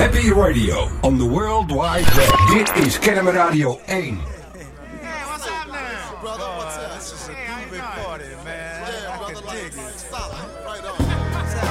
Happy Radio on the World Wide Web. Dit is Kennemer Radio 1. Hey, what's up now? Brother, what's up? This is a groovy party, man. Yeah, I brother, can like, dig it. solid. Right on.